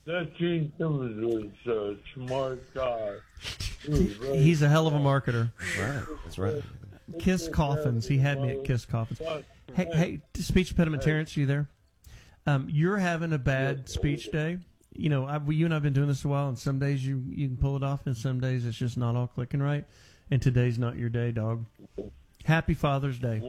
That Gene Simmons was a smart guy. He's a hell of a marketer. That's right. Kiss Coffins. He had me at Kiss Coffins. Hey, speech impediment Terrence, you there? You're having a bad speech day. You know, you and I've been doing this a while, and some days you can pull it off, and some days it's just not all clicking right. And today's not your day, dog. Happy Father's Day.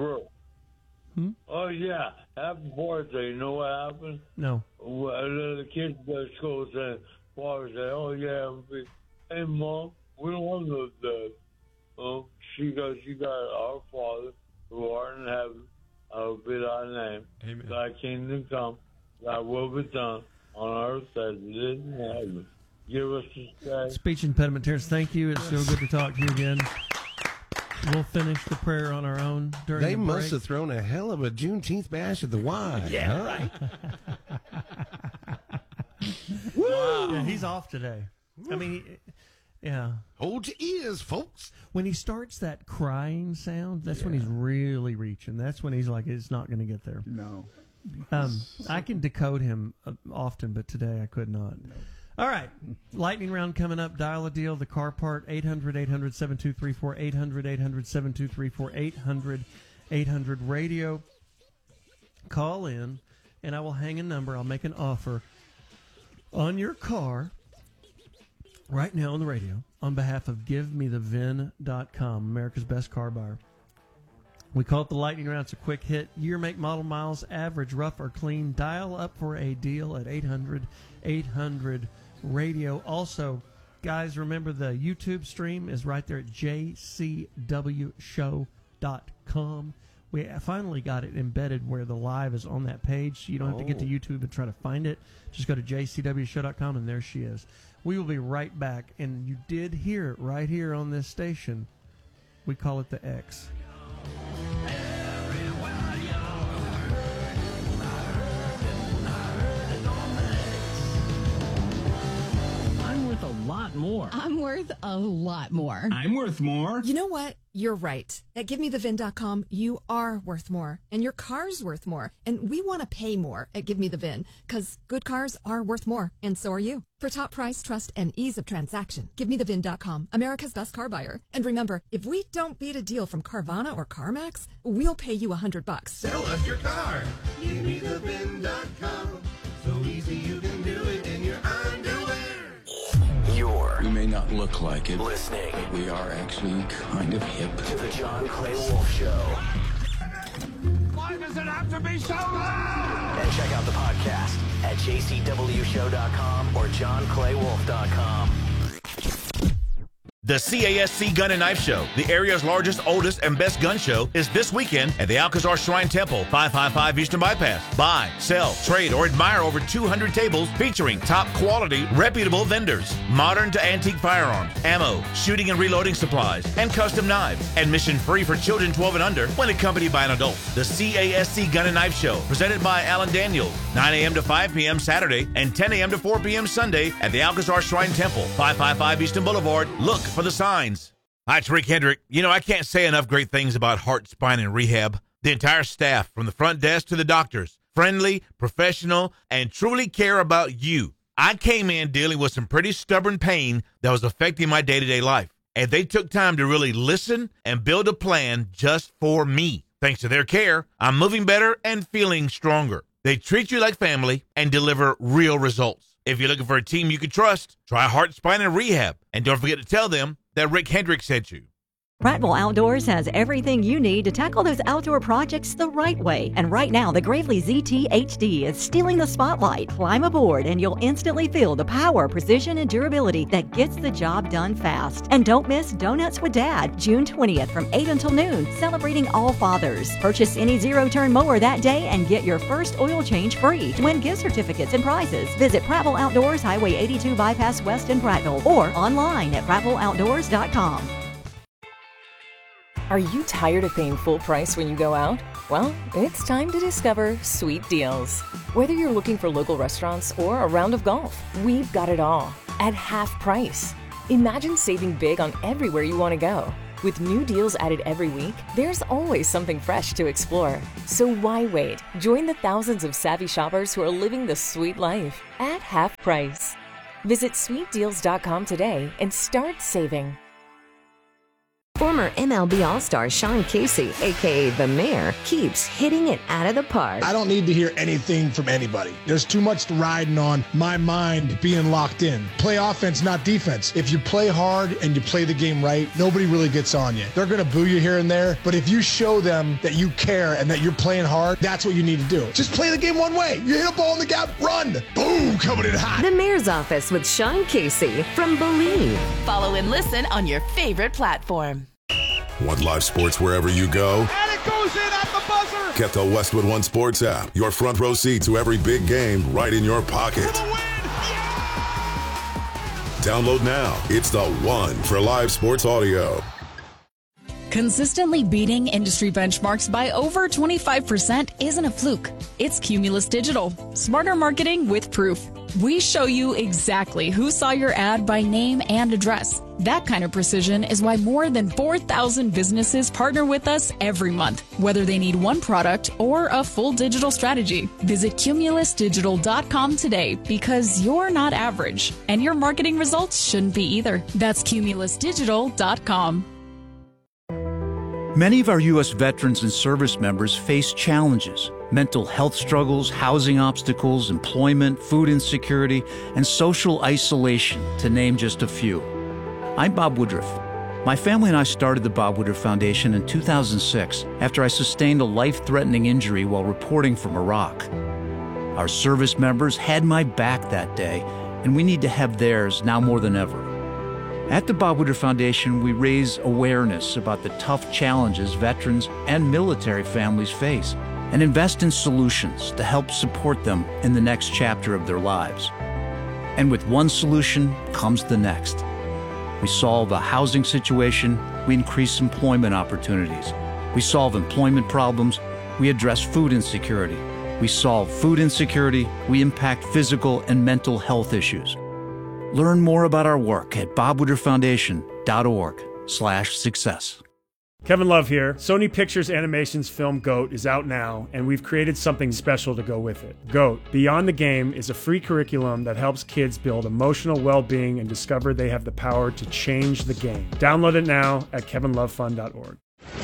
Oh, yeah. Happy Father's Day. You know what happened? No. The kids at school said, Father's Day, oh, yeah. Hey, Mom, we don't want no dad. She goes, you got our Father who art in heaven. Hallowed be thy name. Amen. Thy kingdom come. Thy will be done on earth as it is in heaven. Give us this day. Speech impediment Terrence, thank you. It's so good to talk to you again. We'll finish the prayer on our own during They the break. must have thrown a hell of a Juneteenth bash at the Y. Yeah, right. Wow. Yeah, he's off today. I mean, yeah. Hold your ears, folks. When he starts that crying sound, that's when he's really reaching. That's when he's like, it's not going to get there. No. I can decode him often, but today I could not. No. All right. Lightning round coming up. Dial a deal. The car part, 800-800-7234, 800-800-7234, 800-800-radio. Call in, and I will hang a number. I'll make an offer on your car right now on the radio on behalf of GiveMeTheVin.com, America's best car buyer. We call it the lightning round. It's a quick hit. Year, make, model, miles, average, rough, or clean. Dial up for a deal at 800-800-radio. Also, guys, remember the YouTube stream is right there at jcwshow.com. We finally got it embedded where the live is on that page. You don't have to get to YouTube and try to find it. Just go to jcwshow.com, and there she is. We will be right back. And you did hear it right here on this station. We call it the X. I'm worth a lot more. I'm worth a lot more. I'm worth more. You know what? You're right. At GiveMeTheVin.com, you are worth more. And your car's worth more. And we want to pay more at GiveMeTheVin, because good cars are worth more. And so are you. For top price, trust, and ease of transaction, GiveMeTheVin.com, America's best car buyer. And remember, if we don't beat a deal from Carvana or CarMax, we'll pay you $100. Sell us your car. GiveMeTheVin.com. So easy you can do it in your underwear. We may not look like it. Listening. But we are actually kind of hip. To the John Clay Wolf Show. Why does it have to be so loud? And check out the podcast at jcwshow.com or johnclaywolf.com. The CASC Gun and Knife Show, the area's largest, oldest, and best gun show, is this weekend at the Alcazar Shrine Temple, 555 Eastern Bypass. Buy, sell, trade, or admire over 200 tables featuring top quality, reputable vendors, modern to antique firearms, ammo, shooting and reloading supplies, and custom knives. Admission free for children 12 and under when accompanied by an adult. The CASC Gun and Knife Show, presented by Alan Daniels, 9 a.m. to 5 p.m. Saturday and 10 a.m. to 4 p.m. Sunday at the Alcazar Shrine Temple, 555 Eastern Boulevard. Look for the signs. Hi, it's Rick Hendrick. You know, I can't say enough great things about Heart, Spine, and Rehab. The entire staff, from the front desk to the doctors, friendly, professional, and truly care about you. I came in dealing with some pretty stubborn pain that was affecting my day-to-day life, and they took time to really listen and build a plan just for me. Thanks to their care, I'm moving better and feeling stronger. They treat you like family and deliver real results. If you're looking for a team you can trust, try Heart, Spine, and Rehab. And don't forget to tell them that Rick Hendrick sent you. Prattville Outdoors has everything you need to tackle those outdoor projects the right way. And right now, the Gravely ZT HD is stealing the spotlight. Climb aboard and you'll instantly feel the power, precision, and durability that gets the job done fast. And don't miss Donuts with Dad, June 20th from 8 until noon, celebrating all fathers. Purchase any zero-turn mower that day and get your first oil change free. To win gift certificates and prizes, visit Prattville Outdoors, Highway 82 Bypass West in Prattville, or online at prattvilleoutdoors.com. Are you tired of paying full price when you go out? Well, it's time to discover Sweet Deals. Whether you're looking for local restaurants or a round of golf, we've got it all at half price. Imagine saving big on everywhere you want to go. With new deals added every week, there's always something fresh to explore. So why wait? Join the thousands of savvy shoppers who are living the sweet life at half price. Visit sweetdeals.com today and start saving. Former MLB All-Star Sean Casey, a.k.a. The Mayor, keeps hitting it out of the park. I don't need to hear anything from anybody. There's too much riding on my mind being locked in. Play offense, not defense. If you play hard and you play the game right, nobody really gets on you. They're going to boo you here and there, but if you show them that you care and that you're playing hard, that's what you need to do. Just play the game one way. You hit a ball in the gap, run. Boom, coming in hot. The Mayor's Office with Sean Casey from Believe. Follow and listen on your favorite platform. Want live sports wherever you go? And it goes in at the buzzer! Get the Westwood One Sports app. Your front row seat to every big game right in your pocket. Download now. It's the one for live sports audio. Consistently beating industry benchmarks by over 25% isn't a fluke. It's Cumulus Digital. Smarter marketing with proof. We show you exactly who saw your ad by name and address. That kind of precision is why more than 4,000 businesses partner with us every month, whether they need one product or a full digital strategy. Visit cumulusdigital.com today because you're not average, and your marketing results shouldn't be either. That's cumulusdigital.com. Many of our U.S. veterans and service members face challenges: mental health struggles, housing obstacles, employment, food insecurity, and social isolation, to name just a few. I'm Bob Woodruff. My family and I started the Bob Woodruff Foundation in 2006 after I sustained a life-threatening injury while reporting from Iraq. Our service members had my back that day, and we need to have theirs now more than ever. At the Bob Woodruff Foundation, we raise awareness about the tough challenges veterans and military families face and invest in solutions to help support them in the next chapter of their lives. And with one solution comes the next. We solve a housing situation, we increase employment opportunities. We solve employment problems, we address food insecurity. We solve food insecurity, we impact physical and mental health issues. Learn more about our work at bobwoodrufffoundation.org/success. Kevin Love here. Sony Pictures Animation's film GOAT is out now, and we've created something special to go with it. GOAT, Beyond the Game, is a free curriculum that helps kids build emotional well-being and discover they have the power to change the game. Download it now at kevinlovefun.org.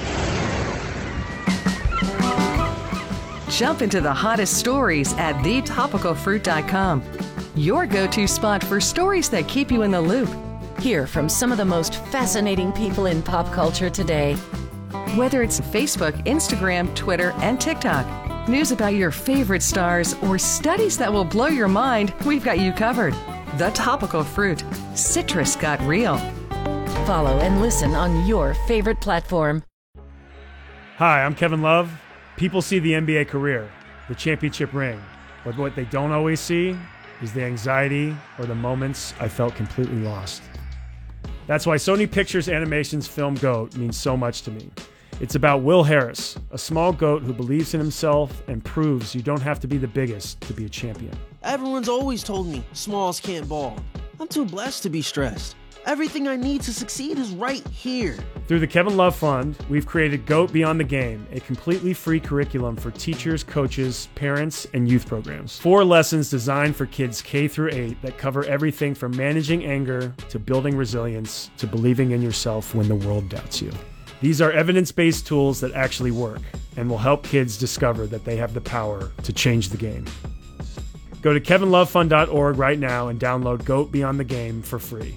Jump into the hottest stories at thetopicalfruit.com. Your go-to spot for stories that keep you in the loop. Hear from some of the most fascinating people in pop culture today. Whether it's Facebook, Instagram, Twitter, and TikTok, news about your favorite stars, or studies that will blow your mind, we've got you covered. The Topical Fruit. Citrus got real. Follow and listen on your favorite platform. Hi, I'm Kevin Love. People see the NBA career, the championship ring, but what they don't always see is the anxiety or the moments I felt completely lost. That's why Sony Pictures Animation's film GOAT means so much to me. It's about Will Harris, a small goat who believes in himself and proves you don't have to be the biggest to be a champion. Everyone's always told me smalls can't ball. I'm too blessed to be stressed. Everything I need to succeed is right here. Through the Kevin Love Fund, we've created GOAT Beyond the Game, a completely free curriculum for teachers, coaches, parents, and youth programs. 4 lessons designed for kids K through 8 that cover everything from managing anger to building resilience to believing in yourself when the world doubts you. These are evidence-based tools that actually work and will help kids discover that they have the power to change the game. Go to kevinlovefund.org right now and download GOAT Beyond the Game for free.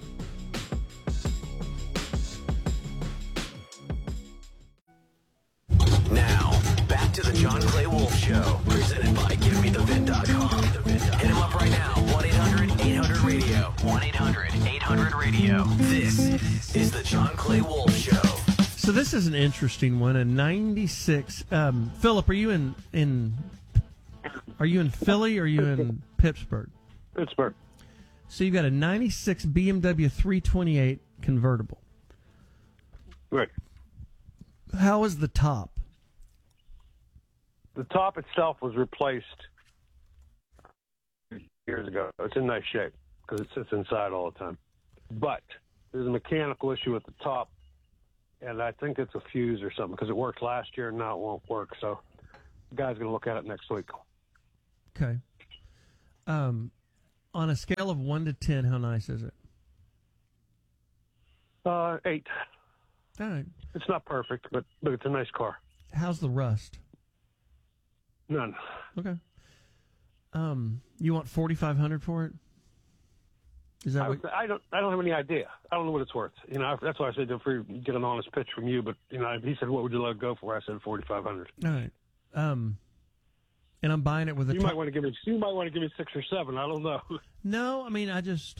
Now, back to the John Clay Wolf Show, presented by GiveMeTheVin.com. Hit him up right now, 1-800-800-RADIO, 1-800-800-RADIO. This is the John Clay Wolf Show. So this is an interesting one. A 96. Philip, are you in Philly or are you in Pittsburgh? Pittsburgh. So you've got a 96 BMW 328 convertible. Right. How is the top? The top itself was replaced years ago. It's in nice shape because it sits inside all the time. But there's a mechanical issue with the top, and I think it's a fuse or something because it worked last year and now it won't work. So the guy's going to look at it next week. Okay. On a scale of 1 to 10, how nice is it? 8. All right. It's not perfect, but it's a nice car. How's the rust? None. Okay. You want $4,500 for it? Is that I don't have any idea. I don't know what it's worth. That's why I said if we get an honest pitch from you. But he said, "What would you let it go for?" I said $4,500. All right. And I'm buying it with a. You might want to give me 6 or 7. I don't know. No, I mean I just.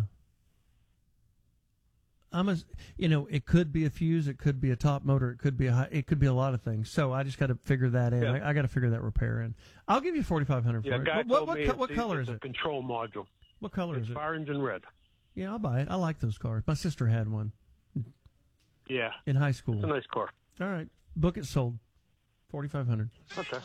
It could be a fuse, it could be a top motor, it could be it could be a lot of things. So I just got to figure that in. Yeah. I got to figure that repair in. I'll give you $4,500 for it. Guy told me what color is it? Control module. What color is it? Fire engine red. Yeah, I'll buy it. I like those cars. My sister had one. Yeah. In high school. It's a nice car. All right, book it sold. $4,500. Okay.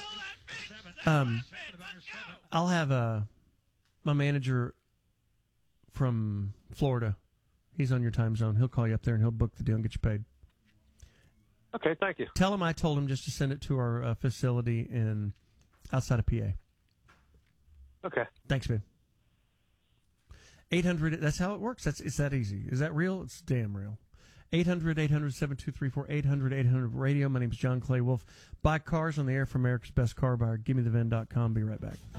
I'll have my manager from Florida. He's on your time zone. He'll call you up there and he'll book the deal and get you paid. Okay, thank you. Tell him I told him just to send it to our facility outside of PA. Okay. Thanks, man. 800, that's how it works. It's that easy. Is that real? It's damn real. 800-800-7234, 800-800-RADIO. My name's John Clay Wolf. Buy cars on the air for America's Best Car Buyer. GiveMeTheVin.com. Be right back.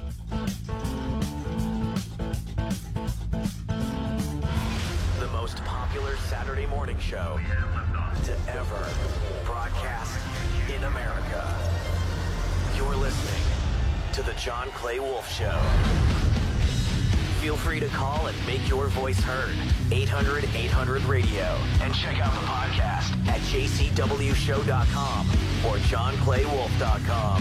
The most popular Saturday morning show to ever broadcast in America. You're listening to The John Clay Wolf Show. Feel free to call and make your voice heard. 800-800-RADIO. And check out the podcast at jcwshow.com or johnclaywolf.com.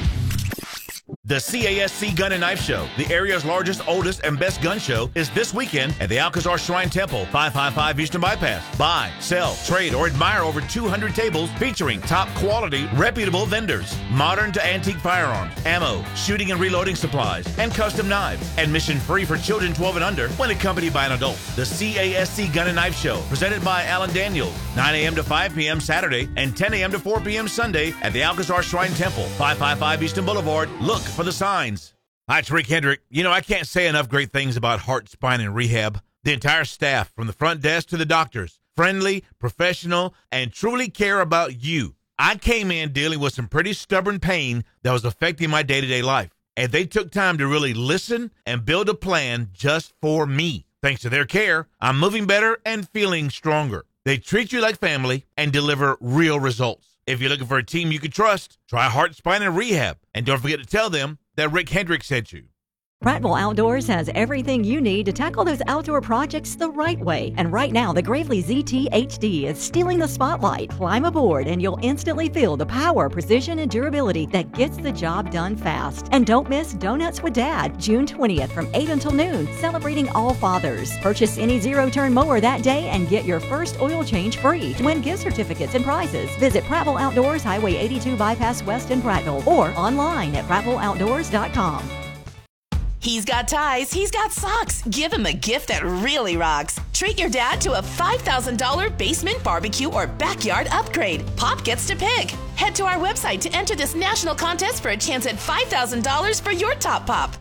The CASC Gun and Knife Show, the area's largest, oldest, and best gun show, is this weekend at the Alcazar Shrine Temple, 555 Eastern Bypass. Buy, sell, trade, or admire over 200 tables featuring top-quality, reputable vendors. Modern to antique firearms, ammo, shooting and reloading supplies, and custom knives. Admission free for children 12 and under when accompanied by an adult. The CASC Gun and Knife Show, presented by Alan Daniels, 9 a.m. to 5 p.m. Saturday and 10 a.m. to 4 p.m. Sunday at the Alcazar Shrine Temple, 555 Eastern Boulevard. Look for the signs. Hi, it's Rick Hendrick. I can't say enough great things about Heart, Spine, and Rehab. The entire staff, from the front desk to the doctors, friendly, professional, and truly care about you. I came in dealing with some pretty stubborn pain that was affecting my day-to-day life, and they took time to really listen and build a plan just for me. Thanks to their care, I'm moving better and feeling stronger. They treat you like family and deliver real results. If you're looking for a team you can trust, try Heart, Spine, and Rehab. And don't forget to tell them that Rick Hendrick sent you. Prattville Outdoors has everything you need to tackle those outdoor projects the right way. And right now, the Gravely ZT HD is stealing the spotlight. Climb aboard and you'll instantly feel the power, precision, and durability that gets the job done fast. And don't miss Donuts with Dad, June 20th from 8 until noon, celebrating all fathers. Purchase any zero-turn mower that day and get your first oil change free. Win gift certificates and prizes. Visit Prattville Outdoors, Highway 82 Bypass West in Prattville, or online at prattvilleoutdoors.com. He's got ties, he's got socks. Give him a gift that really rocks. Treat your dad to a $5,000 basement barbecue or backyard upgrade. Pop gets to pick. Head to our website to enter this national contest for a chance at $5,000 for your top pop.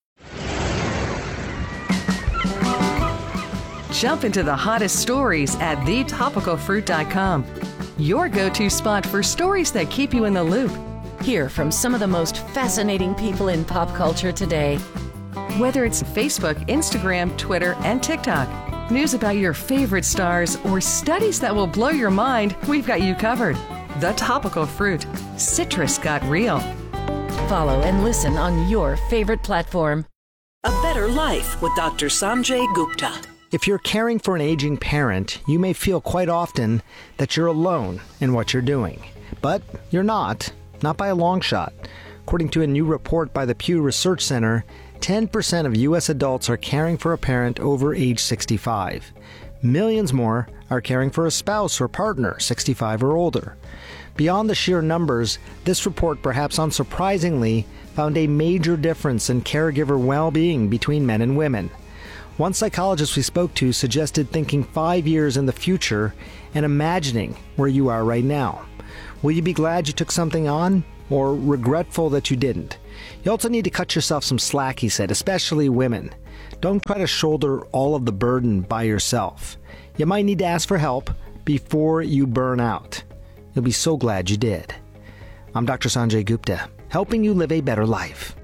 Jump into the hottest stories at thetopicalfruit.com. Your go-to spot for stories that keep you in the loop. Hear from some of the most fascinating people in pop culture today. Whether it's Facebook, Instagram, Twitter, and TikTok, news about your favorite stars, or studies that will blow your mind, we've got you covered. The Topical Fruit. Citrus got real. Follow and listen on your favorite platform. A Better Life with Dr. Sanjay Gupta. If you're caring for an aging parent, you may feel quite often that you're alone in what you're doing. But you're not by a long shot. According to a new report by the Pew Research Center, 10% of U.S. adults are caring for a parent over age 65. Millions more are caring for a spouse or partner 65 or older. Beyond the sheer numbers, this report, perhaps unsurprisingly, found a major difference in caregiver well-being between men and women. One psychologist we spoke to suggested thinking 5 years in the future and imagining where you are right now. Will you be glad you took something on, or regretful that you didn't? You also need to cut yourself some slack, he said, especially women. Don't try to shoulder all of the burden by yourself. You might need to ask for help before you burn out. You'll be so glad you did. I'm Dr. Sanjay Gupta, helping you live a better life.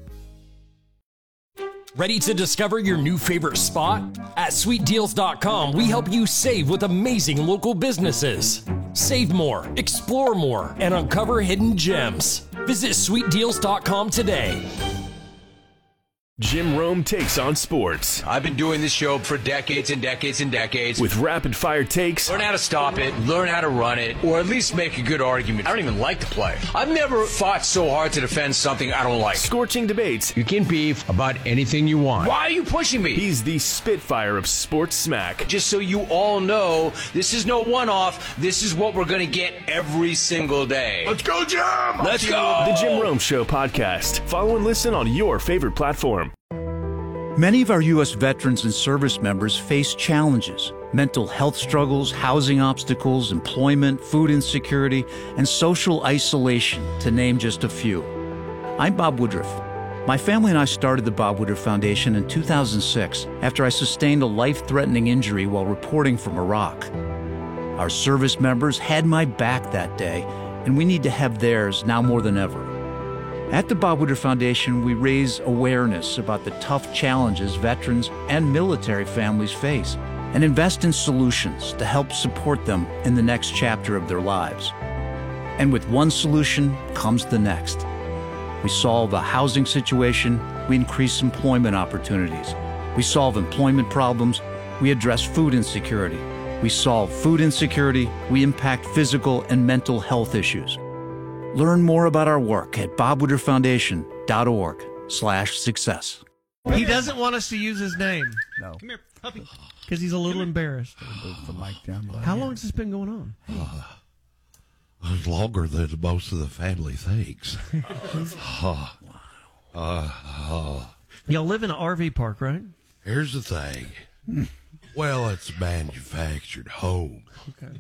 Ready to discover your new favorite spot? At SweetDeals.com, we help you save with amazing local businesses. Save more, explore more, and uncover hidden gems. Visit SweetDeals.com today. Jim Rome takes on sports. I've been doing this show for decades and decades and decades. With rapid-fire takes. Learn how to stop it, learn how to run it, or at least make a good argument. I don't even like to play. I've never fought so hard to defend something I don't like. Scorching debates. You can beef about anything you want. Why are you pushing me? He's the Spitfire of sports smack. Just so you all know, this is no one-off. This is what we're going to get every single day. Let's go, Jim! Let's go! The Jim Rome Show podcast. Follow and listen on your favorite platform. Many of our U.S. veterans and service members face challenges: mental health struggles, housing obstacles, employment, food insecurity, and social isolation, to name just a few. I'm Bob Woodruff. My family and I started the Bob Woodruff Foundation in 2006 after I sustained a life-threatening injury while reporting from Iraq. Our service members had my back that day, and we need to have theirs now more than ever. At the Bob Woodruff Foundation, we raise awareness about the tough challenges veterans and military families face and invest in solutions to help support them in the next chapter of their lives. And with one solution comes the next. We solve a housing situation, we increase employment opportunities. We solve employment problems, we address food insecurity. We solve food insecurity, we impact physical and mental health issues. Learn more about our work at bobwoodrufffoundation.org/success. He doesn't want us to use his name. No. Come here, puppy. Because he's a little embarrassed. Move the mic down. How long has this been going on? Longer than most of the family thinks. Y'all live in an RV park, right? Here's the thing. Well, it's a manufactured home. Okay.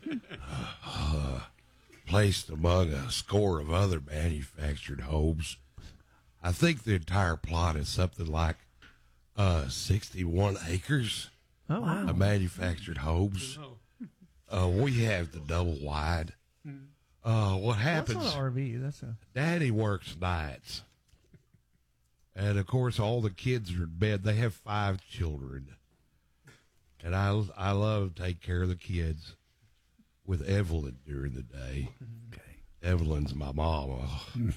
Placed among a score of other manufactured homes. I think the entire plot is something like 61 acres of manufactured homes. We have the double wide. What happens? That's not an RV. That's a. Daddy works nights, and of course, all the kids are in bed. They have 5 children, and I love to take care of the kids with Evelyn during the day. Okay. Evelyn's my mama.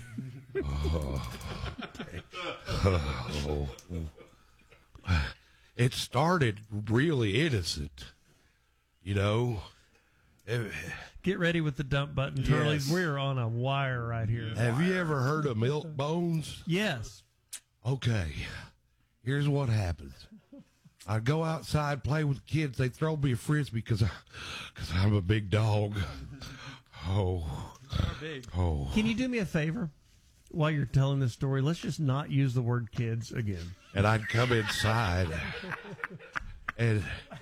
It started really innocent, you know. Get ready with the dump button, Turley. Yes. We're on a wire right here. Have you ever heard of milk bones? Yes. Okay. Here's what happens. I'd go outside, play with kids. They throw me a frisbee because I'm a big dog. Can you do me a favor while you're telling this story? Let's just not use the word kids again. And I'd come inside, and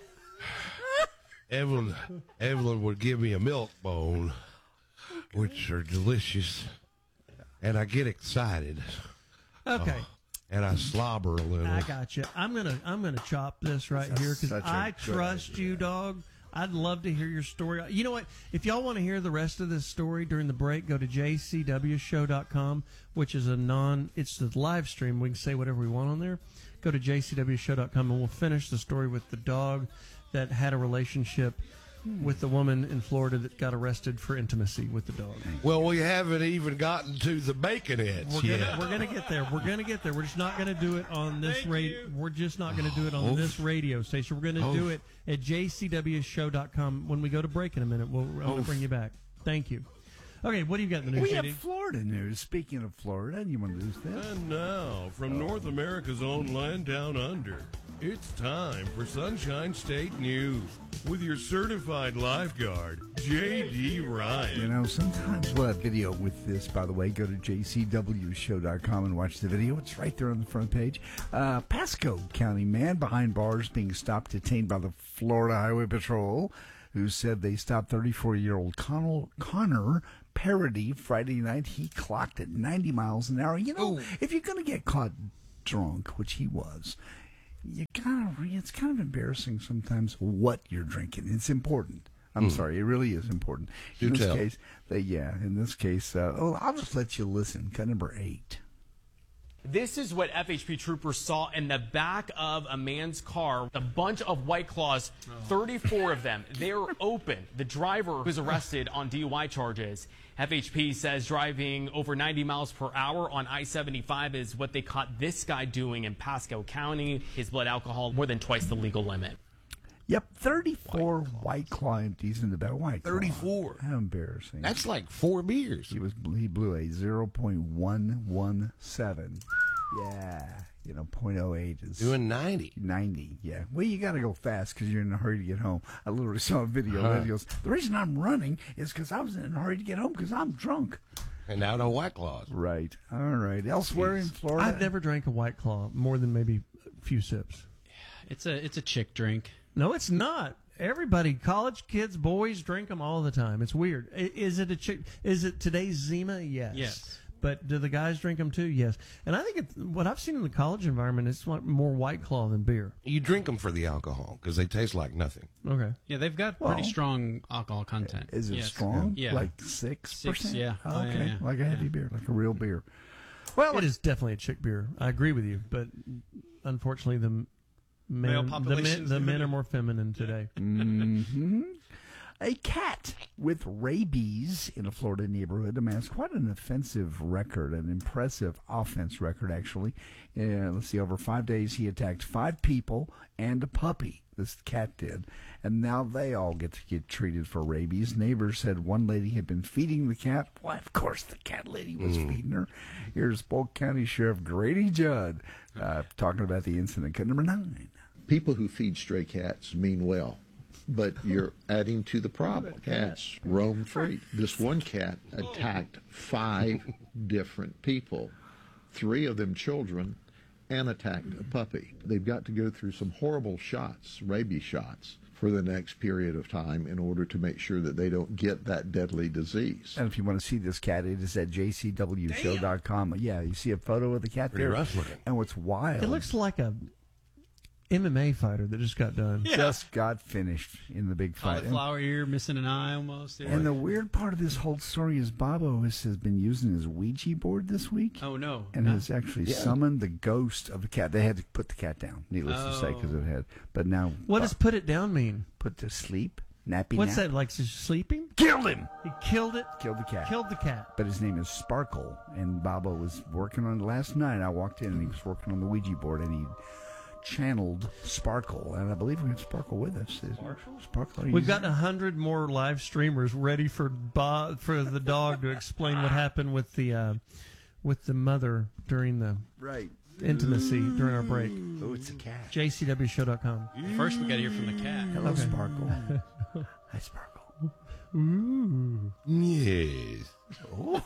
Evelyn would give me a milk bone, which are delicious, and I get excited. Okay. And I slobber a little. I got you. I'm gonna chop this right here because I trust you, dog. I'd love to hear your story. You know what? If y'all want to hear the rest of this story during the break, go to jcwshow.com, which is it's the live stream. We can say whatever we want on there. Go to jcwshow.com, and we'll finish the story with the dog that had a relationship with the woman in Florida that got arrested for intimacy with the dog. Well, we haven't even gotten to the baconettes yet. We're gonna get there. We're just not gonna do it on this radio. We're just not gonna do it on this radio station. We're gonna do it at jcwshow.com. When we go to break in a minute, I'm gonna bring you back. Thank you. Okay, what do you got in the news? We have Florida news. Speaking of Florida, you want to lose that? And now, from North America's own land down under, It's time for Sunshine State News with your certified lifeguard, J.D. Ryan. You know, sometimes we'll have video with this, by the way. Go to jcwshow.com and watch the video. It's right there on the front page. Pasco County man behind bars being stopped, detained by the Florida Highway Patrol, who said they stopped 34-year-old Connor Parody Friday night. He clocked at 90 miles an hour. You know, if you're going to get caught drunk, which he was, it's kind of embarrassing sometimes what you're drinking. It's important. I'm sorry, it really is important. In this case, I'll just let you listen. Cut number 8. This is what FHP troopers saw in the back of a man's car. A bunch of White Claws, 34 of them. They're open. The driver was arrested on DUI charges. FHP says driving over 90 miles per hour on I-75 is what they caught this guy doing in Pasco County. His blood alcohol more than twice the legal limit. Yep, 34 White Claw empties in the back. White Claw. 34. How embarrassing. That's like 4 beers. He blew a 0.117. Yeah, 0.08 is doing 90. 90, yeah. Well, you got to go fast because you're in a hurry to get home. I literally saw a video. That goes, the reason I'm running is because I was in a hurry to get home because I'm drunk. And now no White Claws. Right. All right. Elsewhere in Florida, I've never drank a White Claw more than maybe a few sips. It's a chick drink. No, it's not. Everybody, college kids, boys drink them all the time. It's weird. Is it a chick? Is it today's Zima? Yes. Yes. But do the guys drink them too? Yes. And I think what I've seen in the college environment is more White Claw than beer. You drink them for the alcohol because they taste like nothing. Okay. Yeah, they've got pretty strong alcohol content. Is it strong? Yeah. Like 6%? 6, yeah. Oh, okay. Yeah. Like a heavy beer, like a real beer. Well, it is definitely a chick beer. I agree with you, but unfortunately the men are more feminine today. Mm-hmm. A cat with rabies in a Florida neighborhood amassed quite an offensive record, an impressive offense record, actually. Let's see, over 5 days he attacked 5 people and a puppy. This cat did. And now they all get to get treated for rabies. Neighbors said one lady had been feeding the cat. Why, of course, the cat lady was feeding her. Here's Polk County Sheriff Grady Judd talking about the incident. Cut number 9. People who feed stray cats mean well, but you're adding to the problem. Cats roam free. This one cat attacked 5 different people, 3 of them children, and attacked a puppy. They've got to go through some horrible shots, rabies shots, for the next period of time in order to make sure that they don't get that deadly disease. And if you want to see this cat, it is at jcwshow.com. Yeah, you see a photo of the cat there. Rough looking. And what's wild, it looks like a MMA fighter that just got done. Yeah. Just got finished in the big fight. Cauliflower ear, missing an eye almost. Yeah. And the weird part of this whole story is Bobo has been using his Ouija board this week. Oh, no. And has actually summoned the ghost of the cat. They had to put the cat down, needless to say, because it had. But now. What does put it down mean? Put to sleep. Nappy What's nap. that, like sleeping? Killed him! He killed it? Killed the cat. Killed the cat. But his name is Sparkle, and Bobo was working on it last night. I walked in, and he was working on the Ouija board, and he channeled Sparkle, and I believe we have Sparkle with us. Sparkle. We've got 100 more live streamers ready for the dog to explain what happened with the mother during the intimacy during our break. Oh, it's a cat. JCWshow.com. First, we got to hear from the cat. Hello, Sparkle. Hi, Sparkle. Ooh. Yes. Oh.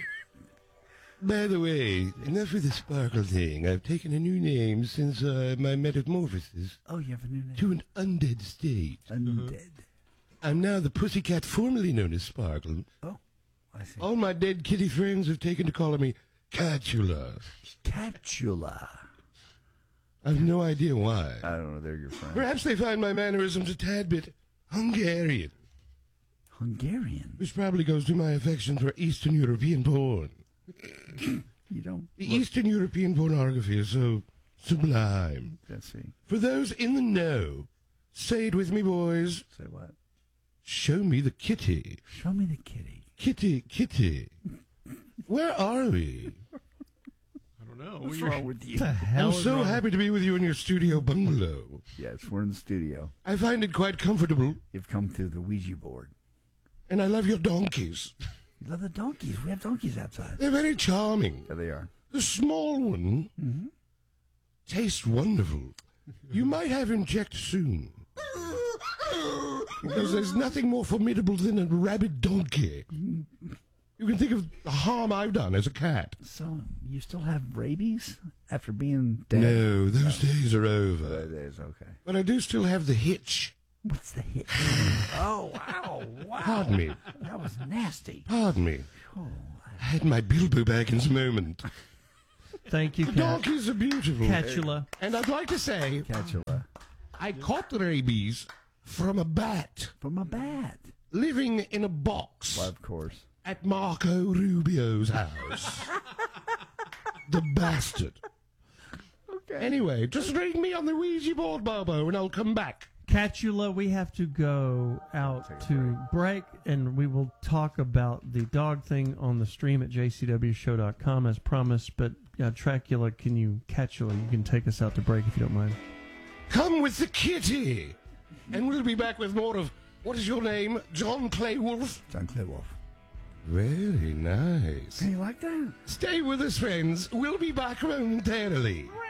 By the way, enough with the Sparkle thing. I've taken a new name since my metamorphosis. Oh, you have a new name? To an undead state. Undead. I'm now the pussycat formerly known as Sparkle. Oh, I see. All my dead kitty friends have taken to calling me Catula. Catula. I've no idea why. I don't know. They're your friends. Perhaps they find my mannerisms a tad bit Hungarian. Hungarian? Which probably goes to my affection for Eastern European porn. You don't. The Eastern European pornography is so sublime. Let's see. For those in the know, say it with me, boys. Say what? Show me the kitty. Show me the kitty. Kitty. Where are we? I don't know. What's wrong with you? I'm so happy to be with you in your studio bungalow. Yes, we're in the studio. I find it quite comfortable. You've come through the Ouija board. And I love your donkeys. You love the donkeys. We have donkeys outside. They're very charming. Yeah, they are. The small one tastes wonderful. You might have him checked soon. Because there's nothing more formidable than a rabid donkey. You can think of the harm I've done as a cat. So, you still have rabies after being dead? No, those days are over. Those days, okay. But I do still have the hitch. What's the hitch? Oh, wow. Pardon me. That was nasty. Pardon me. I had my Bilbo Baggins moment. Thank you, Donkeys are beautiful. Catula. And I'd like to say... Catula. I caught the rabies from a bat. From a bat? Living in a box. Well, of course. At Marco Rubio's house. The bastard. Okay. Anyway, just ring me on the Ouija board, Bobo, and I'll come back. Catula, we have to go out to break, and we will talk about the dog thing on the stream at jcwshow.com as promised. But Tracula, Catula, you can take us out to break if you don't mind. Come with the kitty, and we'll be back with more of, what is your name, John Claywolf? John Claywolf. Very nice. Can you like that? Stay with us, friends. We'll be back momentarily.